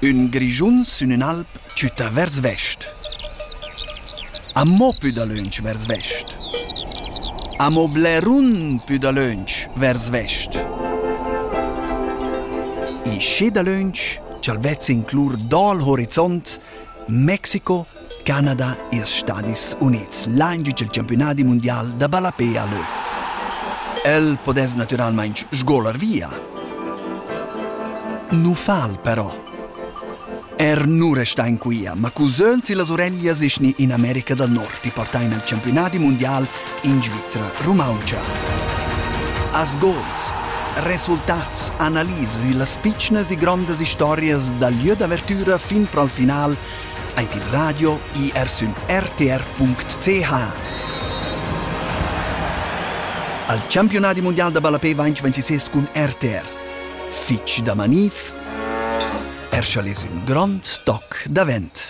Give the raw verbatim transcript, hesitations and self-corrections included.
Un grigiun sün un alp ciuta vers vest. A mo più da lunch vers vest. A mo blerun più da lunch vers vest. I sche da lunch c'al vezza inclur dal horizont Mexico, Canada e els Stadis Units, l'any del campionat mondial da balapé a lö. El podes naturalmente sgolar via. Nu fal però. Er nu resta in quia, ma cusöns e las oreglias isni in America del Nord ti portain al campionat mondial in Svizzera, Rumauncia. As goals, resultats, analisi e las piccnas e grandes historias dal lieu d'avertura fin pro al final ein il radio i er sun r t r punct c h. Al campionat mondial da balapé ventiventisei con R T R. Fitch da manif, er schales un grand toc da vent.